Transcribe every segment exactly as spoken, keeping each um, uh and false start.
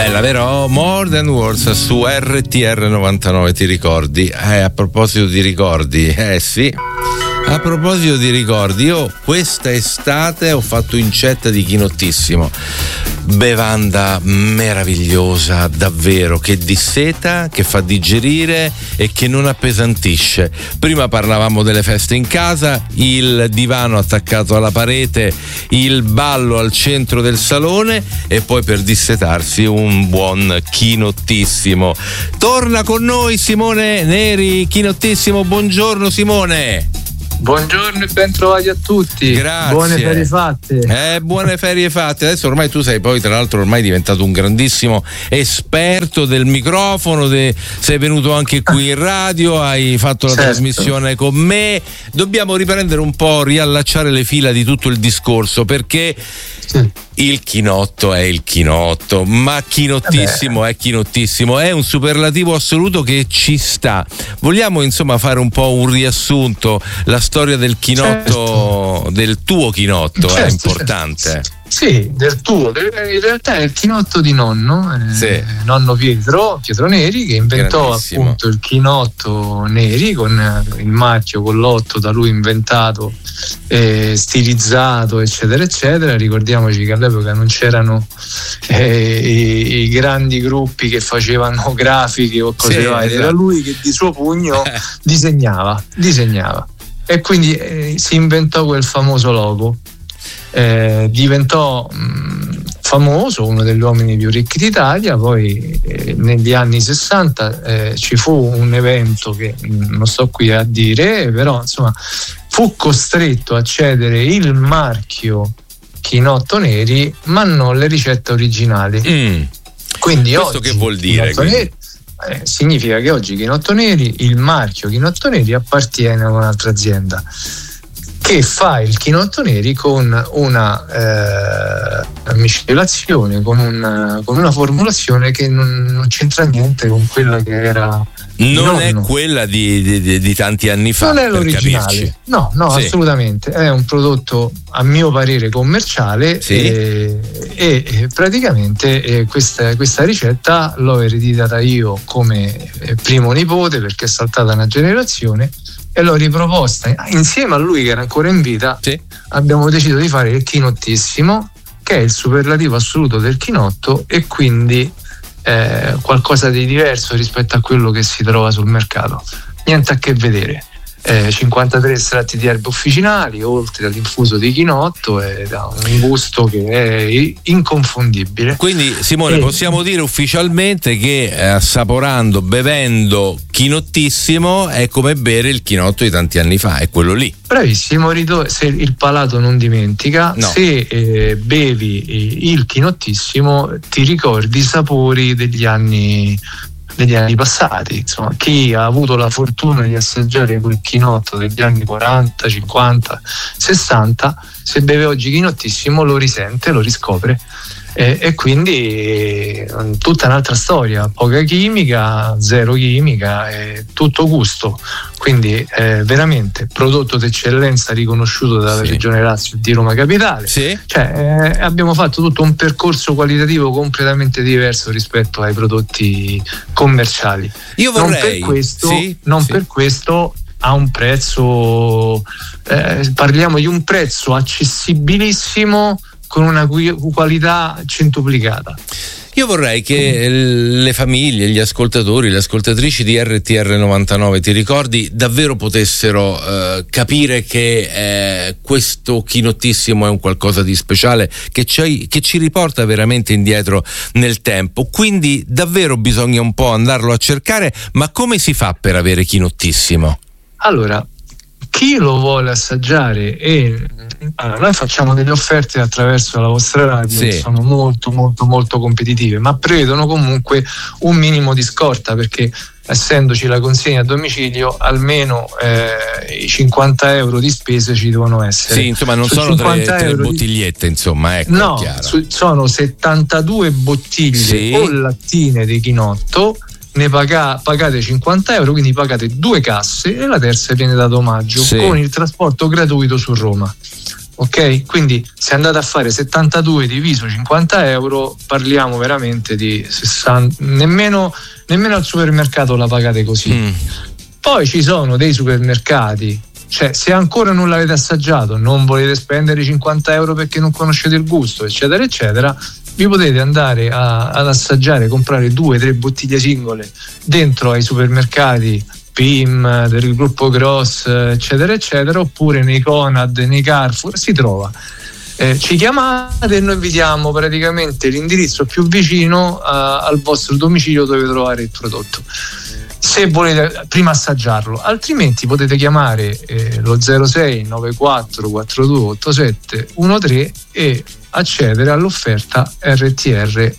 bella, vero? More Than Words su R T R novantanove, ti ricordi? Eh, a proposito di ricordi, eh sì. A proposito di ricordi, io questa estate ho fatto incetta di Chinottissimo, bevanda meravigliosa, davvero, che disseta, che fa digerire e che non appesantisce. Prima parlavamo delle feste in casa, il divano attaccato alla parete, il ballo al centro del salone e poi per dissetarsi un buon Chinottissimo. Torna con noi Simone Neri, Chinottissimo, buongiorno Simone. Buongiorno e ben trovati a tutti. Grazie. Buone ferie fatte. Eh, buone ferie fatte. Adesso ormai tu sei poi, tra l'altro, ormai diventato un grandissimo esperto del microfono. De... Sei venuto anche qui in radio, hai fatto la certo. trasmissione con me. Dobbiamo riprendere un po', riallacciare le fila di tutto il discorso, perché sì. il chinotto è il chinotto, ma Chinottissimo eh è Chinottissimo, è un superlativo assoluto che ci sta. Vogliamo insomma fare un po' un riassunto, la storia del chinotto, certo. del tuo chinotto, certo, è importante. Certo. Sì, del tuo, in realtà è il chinotto di nonno, eh, sì. nonno Pietro, Pietro Neri, che inventò appunto il chinotto Neri con il marchio, con l'otto da lui inventato, eh, stilizzato, eccetera, eccetera. Ricordiamoci che all'epoca non c'erano eh, i, i grandi gruppi che facevano grafiche o cose sì, varie, esatto. era lui che di suo pugno disegnava, disegnava. E quindi eh, si inventò quel famoso logo. Eh, diventò mh, famoso, uno degli uomini più ricchi d'Italia. Poi eh, negli anni sessanta eh, ci fu un evento che mh, non sto qui a dire, però insomma fu costretto a cedere il marchio Chinotto Neri ma non le ricette originali. Mm. Quindi questo oggi, che vuol dire? Neri, eh, significa che oggi Chinotto Neri, il marchio Chinotto Neri appartiene a un'altra azienda che fa il Chinotto Neri con una eh, miscelazione, con, un, con una formulazione che non, non c'entra niente con quella che era. Non è quella di, di, di tanti anni fa. Non è l'originale. No, no, sì. assolutamente. È un prodotto a mio parere commerciale, sì. e, e praticamente e questa, questa ricetta l'ho ereditata io come primo nipote, perché è saltata una generazione, e l'ho riproposta insieme a lui che era ancora in vita. Sì. Abbiamo deciso di fare il Chinottissimo, che è il superlativo assoluto del chinotto, e quindi eh, qualcosa di diverso rispetto a quello che si trova sul mercato. Niente a che vedere. Eh, cinquantatré estratti di erbe officinali, oltre all'infuso di chinotto, e da un gusto che è inconfondibile. Quindi Simone, e... possiamo dire ufficialmente che eh, assaporando, bevendo Chinottissimo è come bere il chinotto di tanti anni fa, è quello lì. Bravissimo, se il palato non dimentica, no. se eh, bevi il Chinottissimo ti ricordi i sapori degli anni degli anni passati. Insomma, chi ha avuto la fortuna di assaggiare quel chinotto degli anni quaranta, cinquanta, sessanta, se beve oggi Chinottissimo lo risente, lo riscopre, e, e quindi eh, tutta un'altra storia, poca chimica, zero chimica, e tutto gusto. Quindi eh, veramente prodotto d'eccellenza riconosciuto dalla sì. Regione Lazio di Roma Capitale. Sì. Cioè, eh, abbiamo fatto tutto un percorso qualitativo completamente diverso rispetto ai prodotti commerciali. Io vorrei, non per questo, sì, non sì. per questo ha un prezzo, eh, parliamo di un prezzo accessibilissimo con una qualità centuplicata. Io vorrei che le famiglie, gli ascoltatori, le ascoltatrici di R T R novantanove, ti ricordi, davvero potessero eh, capire che eh, questo Chinottissimo è un qualcosa di speciale che ci, che ci riporta veramente indietro nel tempo. Quindi davvero bisogna un po' andarlo a cercare. Ma come si fa per avere Chinottissimo? Allora, chi lo vuole assaggiare, e allora, noi facciamo delle offerte attraverso la vostra radio, sì. che sono molto molto molto competitive, ma prevedono comunque un minimo di scorta, perché essendoci la consegna a domicilio almeno eh, i cinquanta euro di spese ci devono essere. Sì, insomma non Su sono tre, tre bottigliette, di... insomma, ecco. No, chiaro. Su, sono settantadue bottiglie sì. o lattine di chinotto. Ne paga, pagate cinquanta euro, quindi pagate due casse e la terza viene dato omaggio, sì. con il trasporto gratuito su Roma. ok? Quindi se andate a fare settantadue diviso cinquanta euro, parliamo veramente di sessanta, nemmeno, nemmeno al supermercato la pagate così. Mm. Poi ci sono dei supermercati, cioè se ancora non l'avete assaggiato, non volete spendere cinquanta euro perché non conoscete il gusto, eccetera eccetera, vi potete andare a, ad assaggiare, comprare due, tre bottiglie singole dentro ai supermercati P I M del gruppo Gross, eccetera eccetera, oppure nei Conad, nei Carrefour, si trova. Eh, ci chiamate e noi vi diamo praticamente l'indirizzo più vicino uh, al vostro domicilio dove trovare il prodotto, se volete prima assaggiarlo, altrimenti potete chiamare eh, lo zero sei nove quattro quattro due otto sette uno tre e accedere all'offerta R T R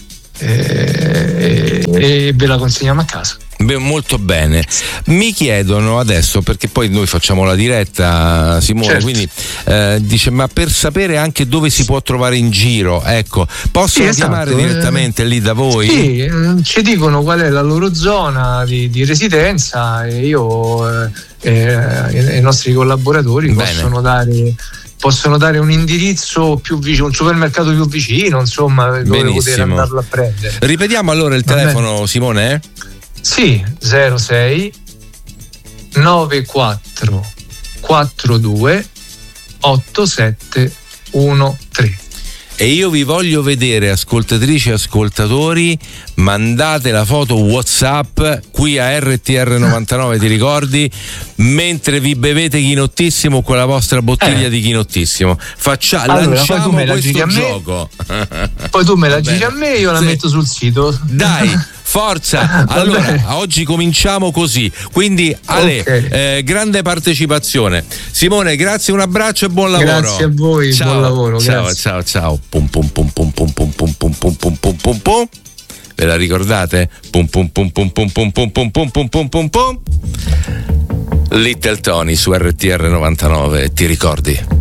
eh, e ve la consegniamo a casa. Beh, molto bene. Mi chiedono adesso, perché poi noi facciamo la diretta, Simone, certo. Quindi eh, dice, ma per sapere anche dove si può trovare in giro, ecco, possono sì, chiamare esatto. direttamente eh, lì da voi? Sì, ci dicono qual è la loro zona di, di residenza e io eh, eh, i nostri collaboratori bene. possono dare possono dare un indirizzo più vicino, un supermercato più vicino, insomma, dove Benissimo. poter andarlo a prendere. Ripetiamo allora il Va telefono, bene. Simone? Sì, zero sei nove quattro quattro due otto sette uno tre. E io vi voglio vedere, ascoltatrici e ascoltatori, mandate la foto WhatsApp qui a R T R novantanove, ti ricordi, mentre vi bevete Chinottissimo con la vostra bottiglia eh. di Chinottissimo. Faccia, allora, lanciamo questo gioco. Poi tu me la giri a me e io la sì. metto sul sito. Dai. Forza, allora oggi cominciamo così, quindi Ale, okay. eh, grande partecipazione. Simone, grazie, un abbraccio e buon lavoro. Grazie a voi, ciao. buon lavoro. Ciao, grazie. ciao, ciao. Pum pum pum pum pum pum pum pum pum pum pum pum pum. Ve la ricordate? Pum pum pum pum pum pum pum pum pum pum pum pum pum. Little Tony su R T R novantanove, ti ricordi?